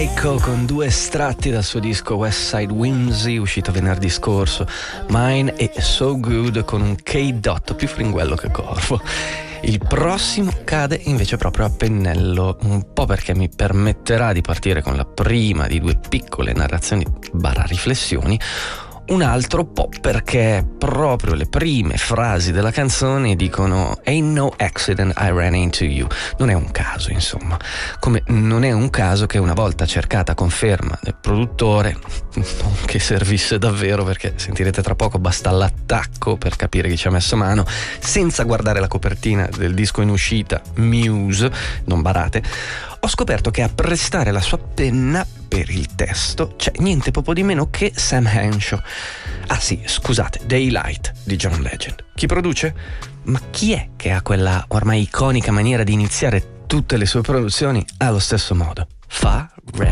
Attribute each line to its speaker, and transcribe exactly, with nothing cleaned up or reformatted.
Speaker 1: Tycho con due estratti dal suo disco West Side Whimsy, uscito venerdì scorso, Mine e So Good con un K-Dot più fringuello che corvo. Il prossimo cade invece proprio a pennello, un po' perché mi permetterà di partire con la prima di due piccole narrazioni barra riflessioni, un altro po' perché proprio le prime frasi della canzone dicono "Ain't no accident I ran into you". Non è un caso, insomma. Come non è un caso che una volta cercata conferma del produttore, non che servisse davvero, perché sentirete tra poco, basta l'attacco per capire chi ci ha messo mano, senza guardare la copertina del disco in uscita, Muse, non barate, ho scoperto che a prestare la sua penna per il testo c'è niente poco di meno che Sam Henshaw. Ah sì, scusate, Daylight di John Legend. Chi produce? Ma chi è che ha quella ormai iconica maniera di iniziare tutte le sue produzioni allo stesso modo? Fa, re,